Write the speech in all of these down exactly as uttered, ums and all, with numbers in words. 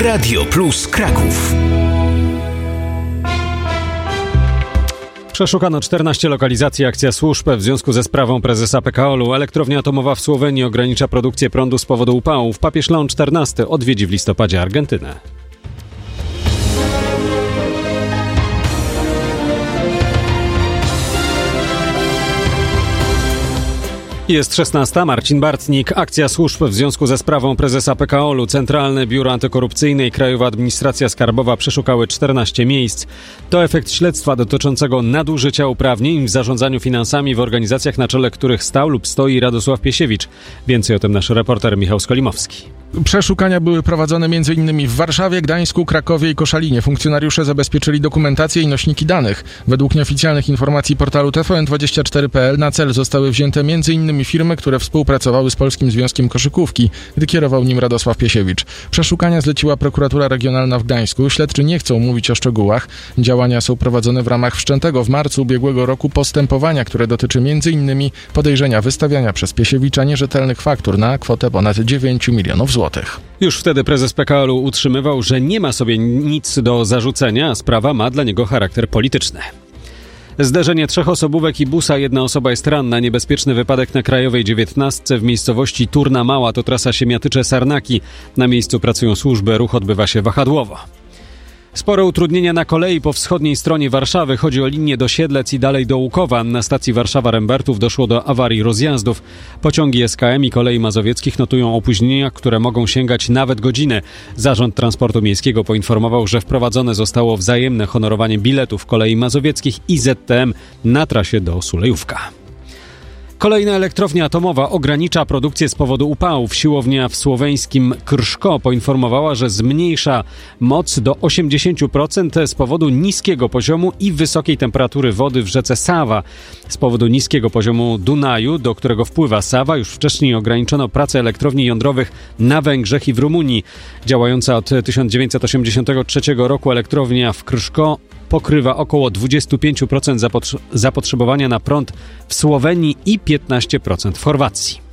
Radio Plus Kraków. Przeszukano czternaście lokalizacji. Akcja służb w związku ze sprawą prezesa P K O L-u. Elektrownia atomowa w Słowenii ogranicza produkcję prądu z powodu upałów. Papież Leon czternasty odwiedzi w listopadzie Argentynę. Jest szesnasta. Marcin Bartnik. Akcja służb w związku ze sprawą prezesa P K O L-u. Centralne Biuro Antykorupcyjne i Krajowa Administracja Skarbowa przeszukały czternaście miejsc. To efekt śledztwa dotyczącego nadużycia uprawnień w zarządzaniu finansami w organizacjach, na czele których stał lub stoi Radosław Piesiewicz. Więcej o tym nasz reporter Michał Skolimowski. Przeszukania były prowadzone m.in. w Warszawie, Gdańsku, Krakowie i Koszalinie. Funkcjonariusze zabezpieczyli dokumentację i nośniki danych. Według nieoficjalnych informacji portalu T V N dwadzieścia cztery kropka p l na cel zostały wzięte m.in. firmy, które współpracowały z Polskim Związkiem Koszykówki, gdy kierował nim Radosław Piesiewicz. Przeszukania zleciła prokuratura regionalna w Gdańsku. Śledczy nie chcą mówić o szczegółach. Działania są prowadzone w ramach wszczętego w marcu ubiegłego roku postępowania, które dotyczy m.in. podejrzenia wystawiania przez Piesiewicza nierzetelnych faktur na kwotę ponad dziewięć milionów złotych. Już wtedy prezes P K O L-u utrzymywał, że nie ma sobie nic do zarzucenia, a sprawa ma dla niego charakter polityczny. Zderzenie trzech osobówek i busa, jedna osoba jest ranna. Niebezpieczny wypadek na Krajowej dziewiętnastce w miejscowości Turna Mała, to trasa Siemiatycze-Sarnaki. Na miejscu pracują służby, ruch odbywa się wahadłowo. Spore utrudnienia na kolei po wschodniej stronie Warszawy. Chodzi o linię do Siedlec i dalej do Łukowa. Na stacji Warszawa-Rembertów doszło do awarii rozjazdów. Pociągi S K M i Kolei Mazowieckich notują opóźnienia, które mogą sięgać nawet godziny. Zarząd Transportu Miejskiego poinformował, że wprowadzone zostało wzajemne honorowanie biletów Kolei Mazowieckich i Z T M na trasie do Sulejówka. Kolejna elektrownia atomowa ogranicza produkcję z powodu upałów. Siłownia w słoweńskim Krszko poinformowała, że zmniejsza moc do osiemdziesiąt procent z powodu niskiego poziomu i wysokiej temperatury wody w rzece Sawa. Z powodu niskiego poziomu Dunaju, do którego wpływa Sawa, już wcześniej ograniczono pracę elektrowni jądrowych na Węgrzech i w Rumunii. Działająca od tysiąc dziewięćset osiemdziesiątego trzeciego roku elektrownia w Krszko pokrywa około dwadzieścia pięć procent zapotrze- zapotrzebowania na prąd w Słowenii i piętnaście procent w Chorwacji.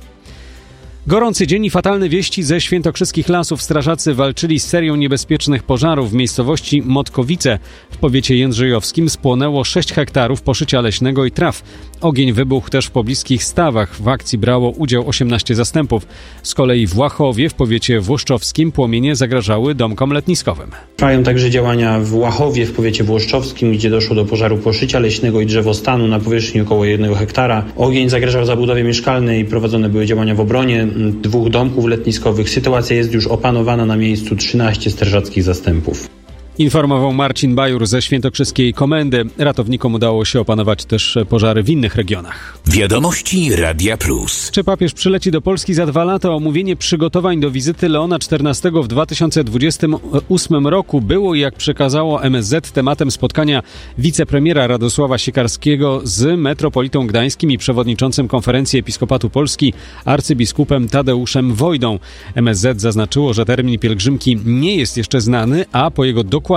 Gorący dzień i fatalne wieści ze świętokrzyskich lasów. Strażacy walczyli z serią niebezpiecznych pożarów w miejscowości Motkowice. W powiecie jędrzejowskim spłonęło sześć hektarów poszycia leśnego i traw. Ogień wybuchł też w pobliskich stawach. W akcji brało udział osiemnaście zastępów. Z kolei w Łachowie w powiecie włoszczowskim płomienie zagrażały domkom letniskowym. Trwają także działania w Łachowie w powiecie włoszczowskim, gdzie doszło do pożaru poszycia leśnego i drzewostanu na powierzchni około jednego hektara. Ogień zagrażał zabudowie mieszkalnej i prowadzone były działania w obronie dwóch domków letniskowych. Sytuacja jest już opanowana, na miejscu trzynaście strażackich zastępów. Informował Marcin Bajur ze świętokrzyskiej komendy. Ratownikom udało się opanować też pożary w innych regionach. Wiadomości Radia Plus. Czy papież przyleci do Polski za dwa lata? Omówienie przygotowań do wizyty Leona czternastego w dwa tysiące dwudziestym ósmym roku było, jak przekazało M S Z, tematem spotkania wicepremiera Radosława Siekarskiego z metropolitą gdańskim i przewodniczącym Konferencji Episkopatu Polski arcybiskupem Tadeuszem Wojdą. M S Z zaznaczyło, że termin pielgrzymki nie jest jeszcze znany, a po jego dokładnym